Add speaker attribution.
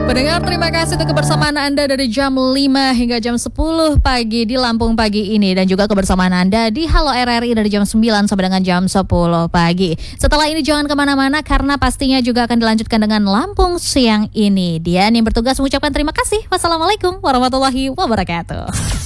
Speaker 1: Pendengar, terima kasih untuk kebersamaan Anda dari jam 5 hingga jam 10 pagi di Lampung Pagi ini. Dan juga kebersamaan Anda di Halo RRI dari jam 9 sampai dengan jam 10 pagi. Setelah ini jangan kemana-mana karena pastinya juga akan dilanjutkan dengan Lampung Siang ini. Dian yang bertugas mengucapkan terima kasih. Wassalamualaikum warahmatullahi wabarakatuh.